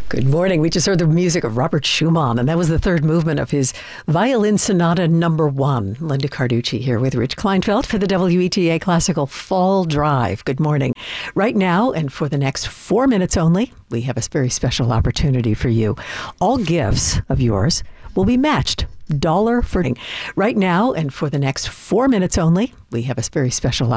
Good morning. We just heard the music of Robert Schumann, and that was the third movement of his Violin Sonata No. 1. Linda Carducci here with Rich Kleinfeld for the WETA Classical Fall Drive. Good morning. Right now, and for the next 4 minutes only, we have a very special opportunity for you. All gifts of yours will be matched dollar for right now, and for the next 4 minutes only, we have a very special